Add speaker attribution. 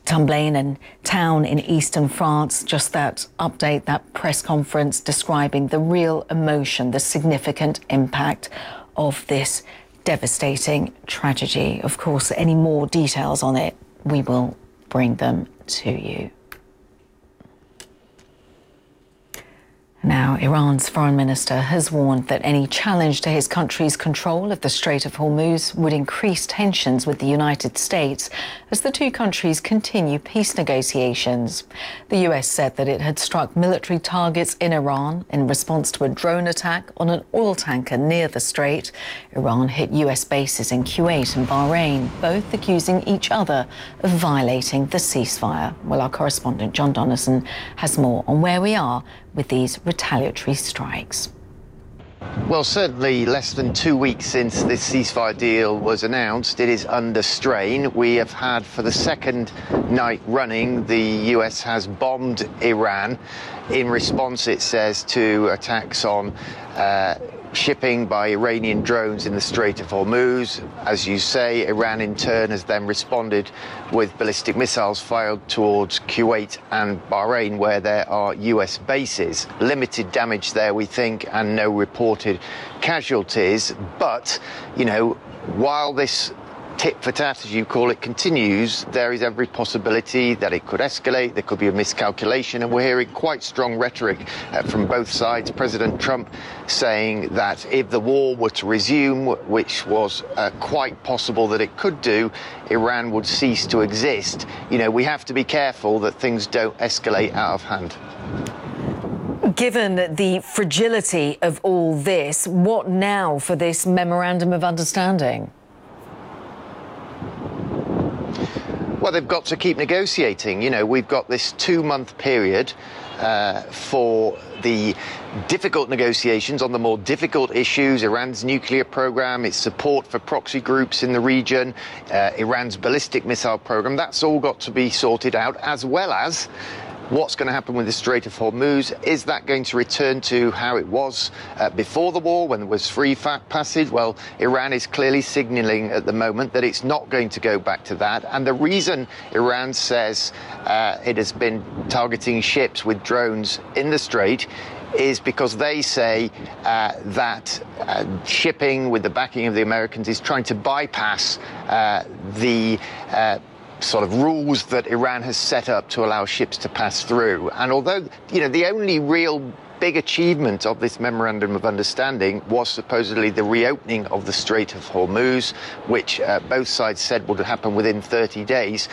Speaker 1: Tomblaine town in eastern France, just that update, that press conference describing the real emotion, the significant impact of this devastating tragedy. Of course, any more details on it, we will bring them to you. Now, Iran's foreign minister has warned that any challenge to his country's control of the Strait of Hormuz would increase tensions with the United States as the two countries continue peace negotiations. The US said that it had struck military targets in Iran in response to a drone attack on an oil tanker near the strait. Iran hit US bases in Kuwait and Bahrain, both accusing each other of violating the ceasefire. Well, our correspondent John Donnison has more on where we are with these retaliatory strikes.
Speaker 2: Well, certainly less than 2 weeks since this ceasefire deal was announced, it is under strain. We have had, for the second night running, the US has bombed Iran in response, it says, to attacks on shipping by Iranian drones in the Strait of Hormuz. As you say, Iran in turn has then responded with ballistic missiles fired towards Kuwait and Bahrain, where there are US bases. Limited damage there, we think, and no reported casualties. But, you know, while this tit for tat, as you call it, continues, there is every possibility that it could escalate. There could be a miscalculation, and we're hearing quite strong rhetoric from both sides. President Trump saying that if the war were to resume, which was quite possible that it could do, Iran would cease to exist. You know, we have to be careful that things don't escalate out of hand.
Speaker 1: Given the fragility of all this, what now for this memorandum of understanding?
Speaker 2: Well, they've got to keep negotiating. You know, we've got this 2-month period for the difficult negotiations on the more difficult issues, Iran's nuclear program, its support for proxy groups in the region, Iran's ballistic missile program. That's all got to be sorted out, as well as what's going to happen with the Strait of Hormuz. Is that going to return to how it was before the war, when there was free passage? Well, Iran is clearly signaling at the moment that it's not going to go back to that. And the reason Iran says it has been targeting ships with drones in the Strait is because they say that shipping with the backing of the Americans is trying to bypass the sort of rules that Iran has set up to allow ships to pass through. And although, you know, the only real big achievement of this memorandum of understanding was supposedly the reopening of the Strait of Hormuz, which both sides said would happen within 30 days.